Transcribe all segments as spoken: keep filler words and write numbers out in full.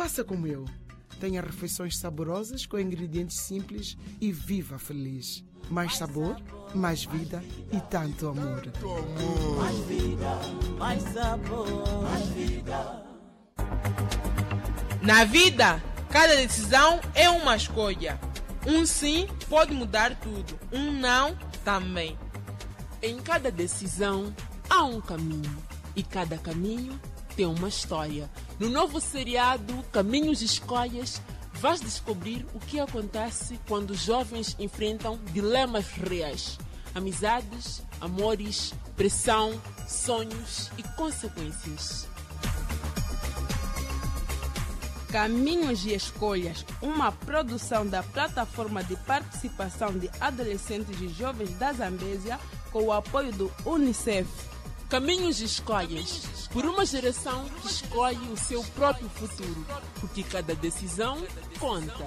Faça como eu. Tenha refeições saborosas com ingredientes simples e viva feliz. Mais sabor, mais vida e tanto amor. Mais vida, mais sabor, mais vida. Na vida, cada decisão é uma escolha. Um sim pode mudar tudo, um não também. Em cada decisão há um caminho e cada caminho tem uma história. No novo seriado Caminhos e Escolhas, vais descobrir o que acontece quando os jovens enfrentam dilemas reais. Amizades, amores, pressão, sonhos e consequências. Caminhos e Escolhas, uma produção da Plataforma de Participação de Adolescentes e Jovens da Zambésia, com o apoio do Unicef. Caminhos e Escolhas, por uma geração que escolhe o seu próprio futuro, porque cada decisão conta.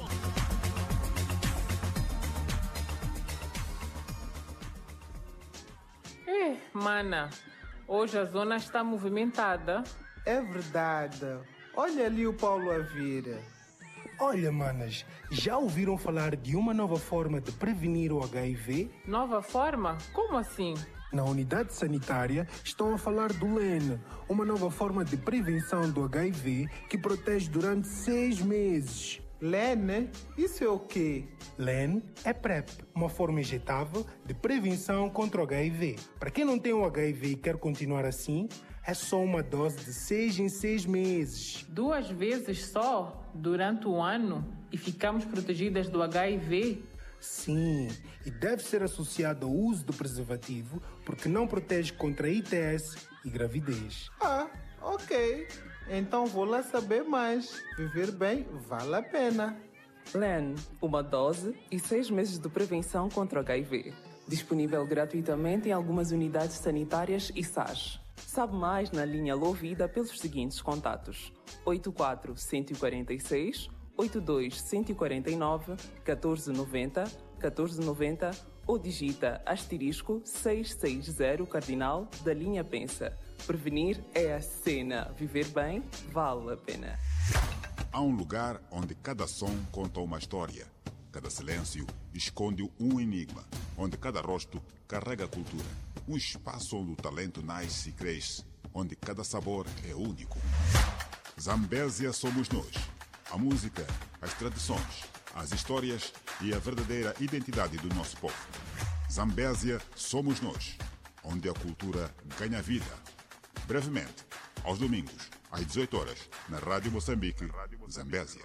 É, mana, hoje a zona está movimentada. É verdade. Olha ali o Paulo a vir. Olha, manas, já ouviram falar de uma nova forma de prevenir o H I V? Nova forma? Como assim? Na unidade sanitária estão a falar do L E N, uma nova forma de prevenção do H I V que protege durante seis meses. L E N? Isso é o quê? L E N é PrEP, uma forma injetável de prevenção contra o H I V. Para quem não tem o H I V e quer continuar assim, é só uma dose de seis em seis meses. Duas vezes só, durante o ano, e ficamos protegidas do H I V? Sim, e deve ser associado ao uso do preservativo porque não protege contra I T S e gravidez. Ah, ok. Então vou lá saber mais. Viver bem vale a pena. L E N, uma dose e seis meses de prevenção contra o H I V. Disponível gratuitamente em algumas unidades sanitárias e S A S. Sabe mais na linha Lovida pelos seguintes contatos: oito quatro um quatro seis, oito dois um quatro nove, um quatro nove zero, um quatro nove zero ou digita asterisco seiscentos e sessenta cardinal da linha Pensa. Prevenir é a cena. Viver bem vale a pena. Há um lugar onde cada som conta uma história. Cada silêncio esconde um enigma. Onde cada rosto carrega cultura. Um espaço onde o talento nasce e cresce. Onde cada sabor é único. Zambésia somos nós. A música, as tradições, as histórias e a verdadeira identidade do nosso povo. Zambésia somos nós, onde a cultura ganha vida. Brevemente, aos domingos, às dezoito horas, na Rádio Moçambique, Zambésia.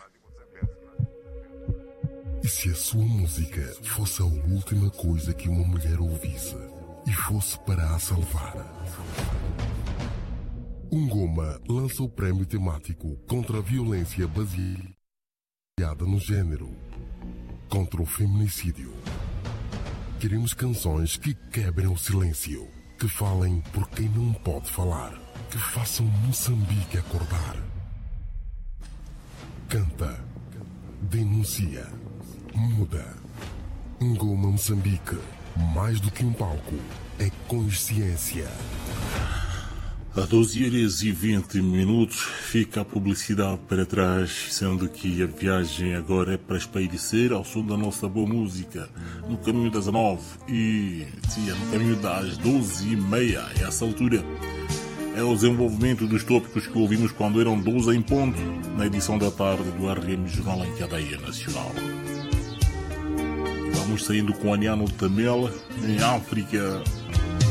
E se a sua música fosse a última coisa que uma mulher ouvisse e fosse para a salvar? Ungoma lança o prémio temático contra a violência baseada no género, contra o feminicídio. Queremos canções que quebrem o silêncio, que falem por quem não pode falar, que façam Moçambique acordar. Canta, denuncia, muda. Ungoma Moçambique, mais do que um palco, é consciência. A doze horas e vinte minutos fica a publicidade para trás, sendo que a viagem agora é para espairecer ao som da nossa boa música, no caminho das nove e sim, no caminho das doze e meia, a essa altura. É o desenvolvimento dos tópicos que ouvimos quando eram doze em ponto, na edição da tarde do R M Jornal em Cadeia Nacional. E vamos saindo com Aniano Tamela, em África.